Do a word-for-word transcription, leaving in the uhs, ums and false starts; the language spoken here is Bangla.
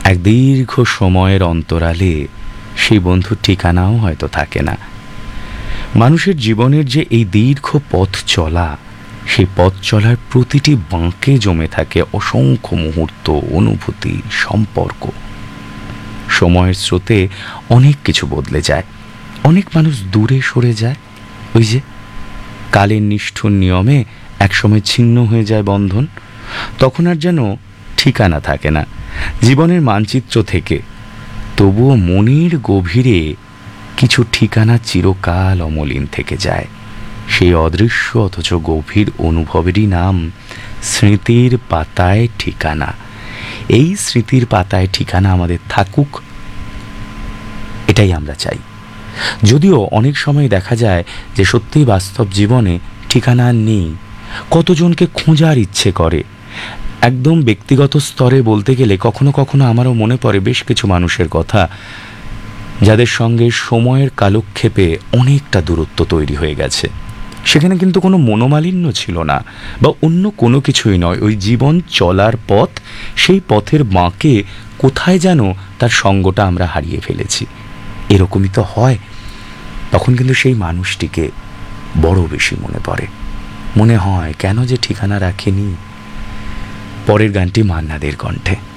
এক দীর্ঘ সময়ের অন্তরালে সেই বন্ধুর ঠিকানাও হয়তো থাকে না। মানুষের জীবনের যে এই দীর্ঘ পথ চলা, সেই পথ চলার প্রতিটি বাঁকে জমে থাকে অসংখ্য মুহূর্ত, অনুভূতি, সম্পর্ক। সময়ের স্রোতে অনেক কিছু বদলে যায়, অনেক মানুষ দূরে সরে যায়। ওই যে কালের নিষ্ঠুর নিয়মে একসময় ছিন্ন হয়ে যায় বন্ধন, তখন আর যেন ঠিকানা থাকে না জীবনের মানচিত্র থেকে। তবুও মনের গভীরে কিছু ঠিকানা চিরকাল অমলিন থেকে যায়। সেই অদৃশ্য অথচ গভীর অনুভবেরই নাম স্মৃতির পাতায় ঠিকানা। এই স্মৃতির পাতায় ঠিকানা আমাদের থাকুক, এটাই আমরা চাই। যদিও অনেক সময় দেখা যায় যে সত্যিই বাস্তব জীবনে ঠিকানা নেই, কতজনকে খোঁজার ইচ্ছে করে। একদম ব্যক্তিগত স্তরে বলতে গেলে কখনো কখনো আমারও মনে পড়ে বেশ কিছু মানুষের কথা, যাদের সঙ্গে সময়ের কালক্ষেপে অনেকটা দূরত্ব তৈরি হয়ে গেছে। সেখানে কিন্তু কোনো মনোমালিন্য ছিল না বা অন্য কোনো কিছুই নয়, ওই জীবন চলার পথ, সেই পথের বাঁকে কোথায় যেন তার সঙ্গটা আমরা হারিয়ে ফেলেছি। এরকমই তো হয়। তখন কিন্তু সেই মানুষটিকে বড় বেশি মনে পড়ে, মনে হয় কেন যে ঠিকানা রাখেনি। পরের গানটি মান্না দের কণ্ঠে।